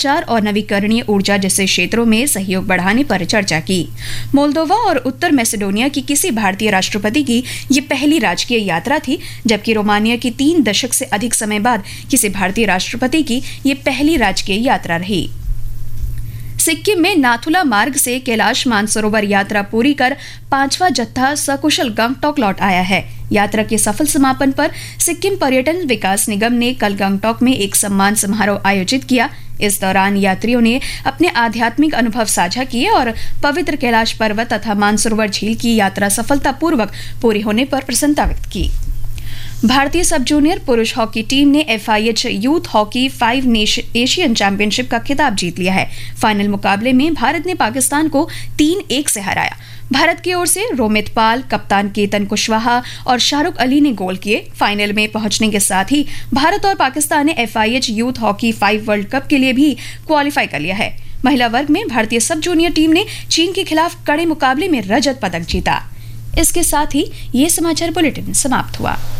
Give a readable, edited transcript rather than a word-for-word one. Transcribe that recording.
नवाचार और नवीकरणीय ऊर्जा जैसे क्षेत्रों में सहयोग बढ़ाने पर चर्चा की। मोल्दोवा और उत्तर मैसेडोनिया की किसी भारतीय राष्ट्रपति की ये पहली राजकीय यात्रा थी, जबकि रोमानिया की 3 दशक से अधिक समय बाद किसी भारतीय राष्ट्रपति की ये पहली राजकीय यात्रा रही। सिक्किम में नाथुला मार्ग से कैलाश मानसरोवर यात्रा पूरी कर 5वां जत्था सकुशल गंगटोक लौट आया है। यात्रा के सफल समापन पर सिक्किम पर्यटन विकास निगम ने कल गंगटोक में एक सम्मान समारोह आयोजित किया। इस दौरान यात्रियों ने अपने आध्यात्मिक अनुभव साझा किए और पवित्र कैलाश पर्वत तथा मानसरोवर झील की यात्रा सफलतापूर्वक पूरी होने पर प्रसन्नता व्यक्त की। भारतीय सब जूनियर पुरुष हॉकी टीम ने FIH youth hockey 5 Asian championship का खिताब जीत लिया है। फाइनल मुकाबले में भारत ने पाकिस्तान को 3-1 से हराया। भारत की ओर से रोमित पाल, कप्तान केतन कुशवाहा और शाहरुख अली ने गोल किए। फाइनल में पहुंचने के साथ ही भारत और पाकिस्तान ने FIH youth hockey 5 world cup के लिए भी क्वालिफाई कर लिया है। महिला वर्ग में भारतीय सब जूनियर टीम ने चीन के खिलाफ कड़े मुकाबले में रजत पदक जीता। इसके साथ ही ये समाचार बुलेटिन समाप्त हुआ।